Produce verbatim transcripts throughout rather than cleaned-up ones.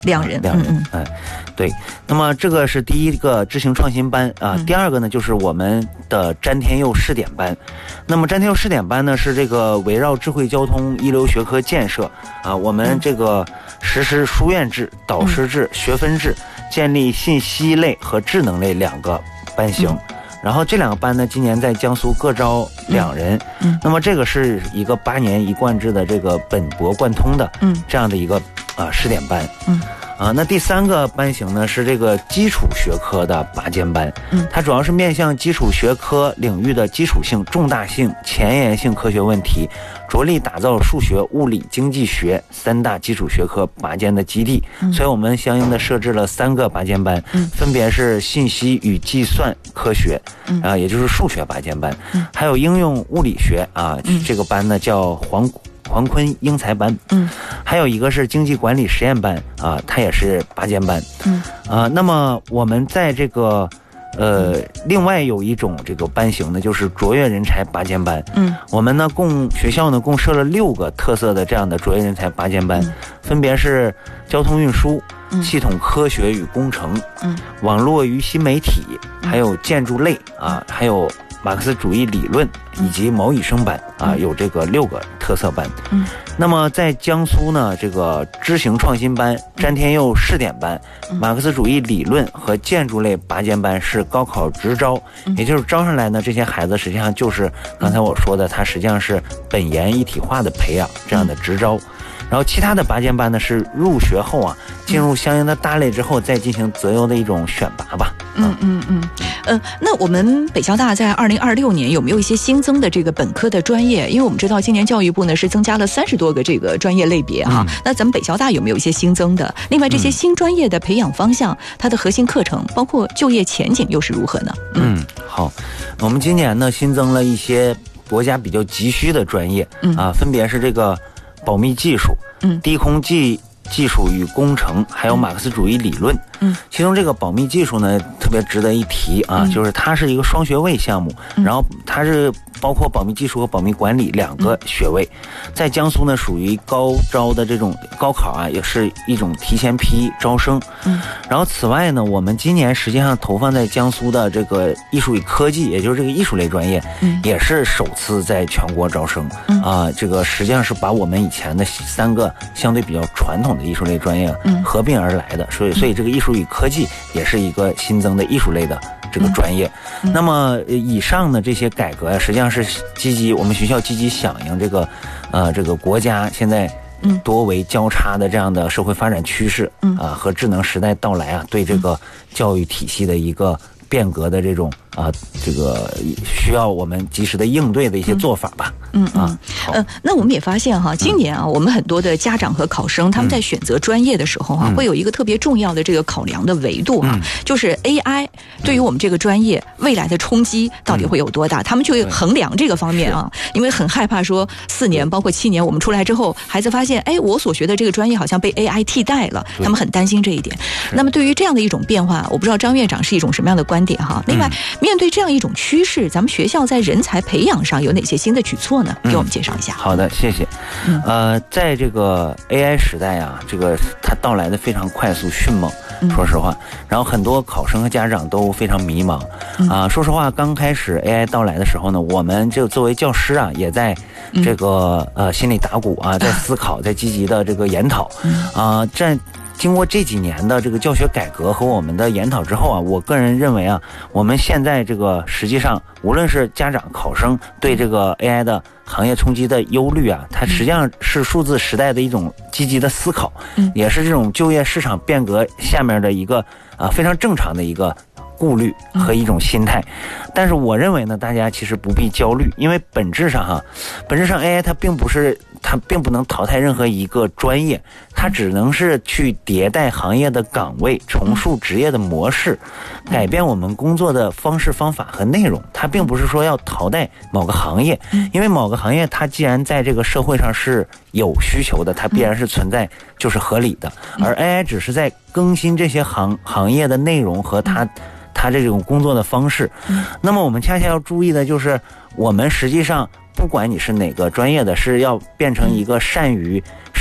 两人， 两人， 嗯嗯，对。那么这个是第一个知行创新班啊、呃，第二个呢就是我们的詹天佑试点班。那么詹天佑试点班呢是这个围绕智慧交通一流学科建设啊、呃，我们这个实施书院制、导师制、学分制，建立信息类和智能类两个班型。嗯，然后这两个班呢，今年在江苏各招两人。嗯，那么这个是一个八年一贯制的这个本博贯通的，嗯，这样的一个啊、呃、试点班。嗯，啊，那第三个班型呢是这个基础学科的拔尖班。嗯，它主要是面向基础学科领域的基础性、重大性、前沿性科学问题，着力打造数学、物理、经济学三大基础学科拔尖的基地。嗯，所以我们相应的设置了三个拔尖班，嗯，分别是信息与计算科学，嗯，啊，也就是数学拔尖班，嗯，还有应用物理学啊，嗯，这个班呢叫黄黄坤英才班，嗯，还有一个是经济管理实验班啊，它也是拔尖班，嗯，啊，那么我们在这个。呃，另外有一种这个班型呢，就是卓越人才拔尖班。嗯，我们呢共学校呢共设了六个特色的这样的卓越人才拔尖班，嗯，分别是交通运输、嗯、系统科学与工程、嗯、网络与新媒体，还有建筑类啊，还有马克思主义理论以及毛以生班啊，有这个六个特色班。嗯，那么在江苏呢，这个知行创新班、詹天佑试点班、马克思主义理论和建筑类拔尖班是高考直招，也就是招上来呢，这些孩子实际上就是刚才我说的，它实际上是本研一体化的培养这样的直招。然后其他的拔尖班呢是入学后啊，进入相应的大类之后再进行择优的一种选拔吧。 嗯嗯嗯，呃，那我们北交大在二零二六年有没有一些新增的这个本科的专业？因为我们知道今年教育部呢是增加了三十多个这个专业类别哈、嗯，那咱们北交大有没有一些新增的？另外这些新专业的培养方向，它的核心课程包括就业前景又是如何呢？ 嗯，嗯好，我们今年呢新增了一些国家比较急需的专业，嗯啊，分别是这个保密技术、嗯，低空技技术与工程，还有马克思主义理论。嗯，其中这个保密技术呢特别值得一提啊，嗯、就是它是一个双学位项目，嗯、然后它是包括保密技术和保密管理两个学位，嗯、在江苏呢属于高招的这种高考啊，也是一种提前批招生。嗯，然后此外呢，我们今年实际上投放在江苏的这个艺术与科技，也就是这个艺术类专业，嗯，也是首次在全国招生。嗯啊，这个实际上是把我们以前的三个相对比较传统的艺术类专业合并而来的，所以所以这个艺术与科技也是一个新增的艺术类的这个专业。嗯、那么以上的这些改革呀、啊，实际上是积极我们学校积极响应这个呃这个国家现在多维交叉的这样的社会发展趋势啊、呃、和智能时代到来啊，对这个教育体系的一个变革的这种啊、呃，这个需要我们及时的应对的一些做法吧。 嗯嗯啊，呃，那我们也发现哈，今年啊，嗯、我们很多的家长和考生他们在选择专业的时候哈、啊，嗯、会有一个特别重要的这个考量的维度哈、啊，嗯、就是 A I 对于我们这个专业未来的冲击到底会有多大？嗯、他们就会衡量这个方面啊，因为很害怕说四年包括七年我们出来之后，孩子发现哎，我所学的这个专业好像被 A I 替代了，他们很担心这一点。那么对于这样的一种变化，我不知道张院长是一种什么样的观点哈？另外，嗯、面对这样一种趋势，咱们学校在人才培养上有哪些新的举措呢？给我们介绍一下。 嗯、好的，谢谢。嗯、呃，在这个 A I 时代啊，这个它到来的非常快速迅猛，嗯、说实话，然后很多考生和家长都非常迷茫啊、嗯呃。说实话，刚开始 A I 到来的时候呢，我们就作为教师啊，也在这个、嗯、呃心里打鼓啊，在思考，在积极的这个研讨啊、呃，在。经过这几年的这个教学改革和我们的研讨之后啊，我个人认为啊，我们现在这个实际上无论是家长考生对这个 A I 的行业冲击的忧虑啊，它实际上是数字时代的一种积极的思考，嗯，也是这种就业市场变革下面的一个啊非常正常的一个顾虑和一种心态。但是我认为呢，大家其实不必焦虑，因为本质上哈，本质上 A I 它并不是它并不能淘汰任何一个专业，它只能是去迭代行业的岗位，重塑职业的模式，改变我们工作的方式方法和内容。它并不是说要淘汰某个行业，因为某个行业它既然在这个社会上是有需求的，它必然是存在就是合理的，而 A I 只是在更新这些行行业的内容和它它这种工作的方式。那么我们恰恰要注意的就是我们实际上不管你是哪个专业的，是要变成一个善于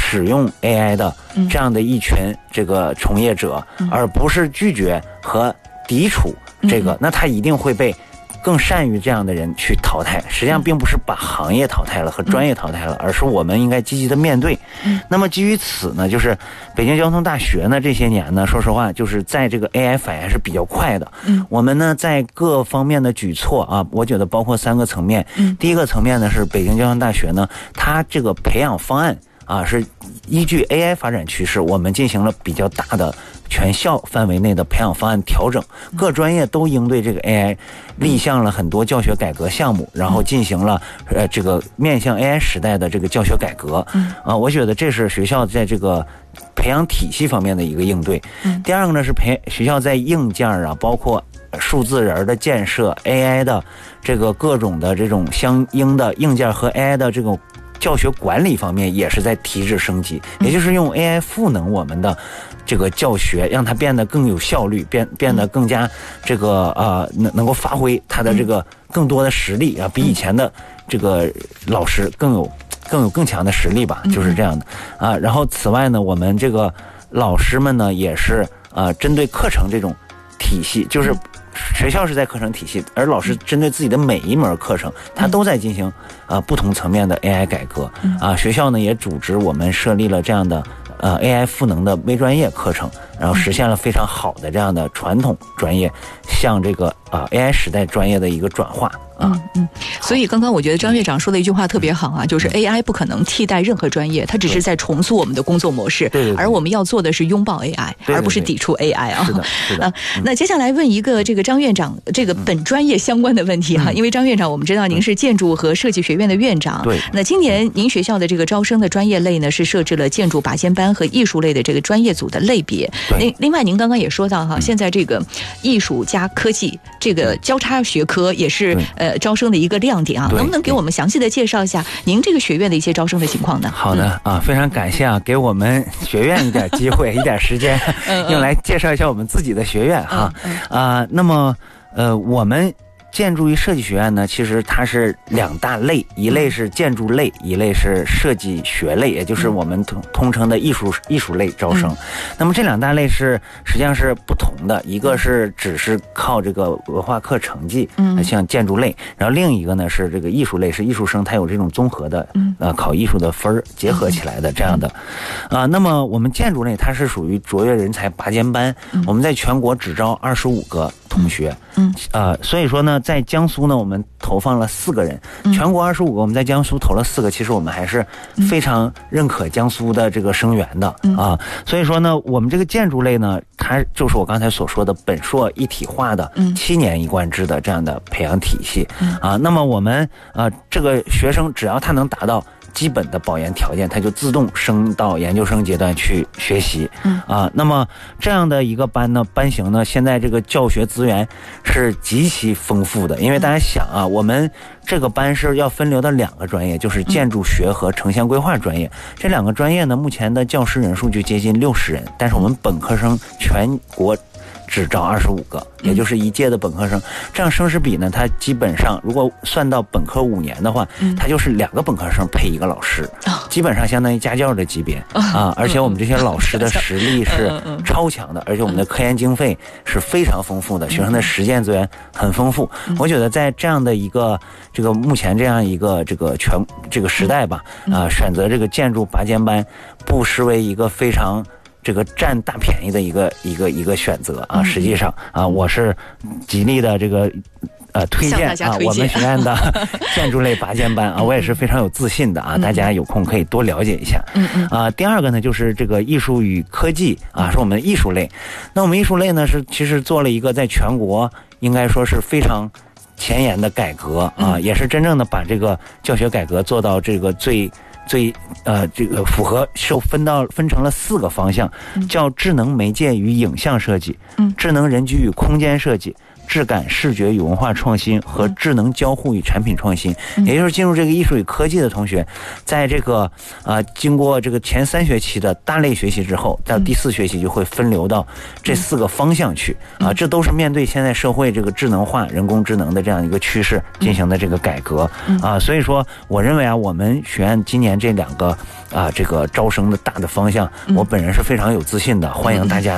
使用 A I 的这样的一群这个从业者，而不是拒绝和抵触这个，那他一定会被更善于这样的人去淘汰。实际上并不是把行业淘汰了和专业淘汰了，而是我们应该积极的面对。那么基于此呢，就是北京交通大学呢这些年呢，说实话就是在这个 A I 反应是比较快的。我们呢在各方面的举措啊，我觉得包括三个层面。第一个层面呢是北京交通大学呢，它这个培养方案啊是依据 A I 发展趋势，我们进行了比较大的全校范围内的培养方案调整，各专业都应对这个 A I 立项了很多教学改革项目，然后进行了呃这个面向 A I 时代的这个教学改革。啊，我觉得这是学校在这个培养体系方面的一个应对。第二个呢是培学校在硬件啊，包括数字人的建设 A I 的这个各种的这种相应的硬件和 A I 的这种教学管理方面也是在提质升级，也就是用 A I 赋能我们的这个教学，让它变得更有效率，变变得更加这个呃能能够发挥它的这个更多的实力啊，比以前的这个老师更有更有更强的实力吧，就是这样的啊。然后此外呢，我们这个老师们呢也是呃针对课程这种体系，就是学校是在课程体系，而老师针对自己的每一门课程，他都在进行呃不同层面的 A I 改革啊。学校呢也组织我们设立了这样的呃 A I 赋能的微专业课程，然后实现了非常好的这样的传统专业向这个啊、呃、A I 时代专业的一个转化。 嗯嗯，所以刚刚我觉得张院长说的一句话特别好啊，就是 A I 不可能替代任何专业，它只是在重塑我们的工作模式。 对对对， 而我们要做的是拥抱 A I， 对对对， 而不是抵触 A I 啊。 是的，是的。 啊，那接下来问一个这个张院长这个本专业相关的问题哈、啊，因为张院长我们知道您是建筑和设计学院的院长。 对。 那今年您学校的这个招生的专业类呢，是设置了建筑拔尖班和艺术类的这个专业组的类别。另另外，您刚刚也说到哈，现在这个艺术加科技这个交叉学科也是呃招生的一个亮点啊，能不能给我们详细的介绍一下您这个学院的一些招生的情况呢？ 好的啊，非常感谢啊，给我们学院一点机会，一点时间，用来介绍一下我们自己的学院哈。啊，那么呃，我们建筑与设计学院呢，其实它是两大类，一类是建筑类，一类是设计学类，也就是我们通通称的艺术艺术类招生。那么这两大类是实际上是不同的，一个是只是靠这个文化课成绩，嗯，像建筑类，然后另一个呢是这个艺术类，是艺术生他有这种综合的，呃，考艺术的分儿结合起来的这样的。啊，那么我们建筑类它是属于卓越人才拔尖班，我们在全国只招二十五个同学，嗯，呃，所以说呢，在江苏呢，我们投放了四个人，全国二十五个，我们在江苏投了四个，其实我们还是非常认可江苏的这个生源的啊。所以说呢，我们这个建筑类呢，它就是我刚才所说的本硕一体化的七年一贯制的这样的培养体系啊。那么我们呃，这个学生只要他能达到基本的保研条件，他就自动升到研究生阶段去学习。嗯啊，那么这样的一个班呢，班型呢，现在这个教学资源是极其丰富的。因为大家想啊，我们这个班是要分流到两个专业，就是建筑学和城乡规划专业。这两个专业呢，目前的教师人数就接近六十人，但是我们本科生全国只招二十五个，也就是一届的本科生。这样生师比呢，它基本上如果算到本科五年的话，它就是两个本科生配一个老师，基本上相当于家教的级别啊。而且我们这些老师的实力是超强的，而且我们的科研经费是非常丰富的，学生的实践资源很丰富。我觉得在这样的一个这个目前这样一个这个全这个时代吧，啊，选择这个建筑拔尖班，不失为一个非常这个占大便宜的一个一个一个选择啊。实际上啊，我是极力的这个呃推荐啊我们学院的建筑类拔尖班啊，我也是非常有自信的啊，大家有空可以多了解一下。嗯嗯啊，第二个呢就是这个艺术与科技啊，是我们的艺术类。那我们艺术类呢是其实做了一个在全国应该说是非常前沿的改革啊，也是真正的把这个教学改革做到这个最最呃这个符合，受分到分成了四个方向，叫智能媒介与影像设计，嗯，智能人居与空间设计， 质感、视觉与文化创新和智能交互与产品创新。也就是进入这个艺术与科技的同学，在这个呃经过这个前三学期的大类学习之后，到第四学期就会分流到这四个方向去啊，这都是面对现在社会这个智能化、人工智能的这样一个趋势进行的这个改革啊。所以说，我认为啊，我们学院今年这两个啊这个招生的大的方向，我本人是非常有自信的，欢迎大家